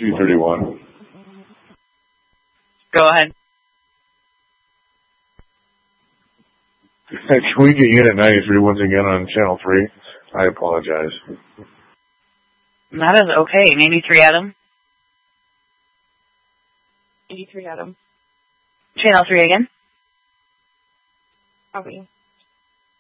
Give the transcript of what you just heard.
231. Go ahead. Can we get Unit 93 once again on Channel 3? I apologize. That is okay. 83, Adam. 83, Adam. Channel 3 again. Copy.